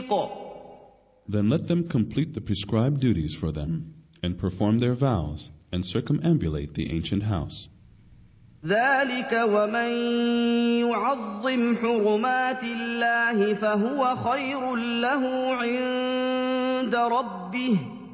Then let them complete the prescribed duties for them, and perform their vows, and circumambulate the ancient house. ذلك ومن يعظم حرمات الله فهو خير له عند ربه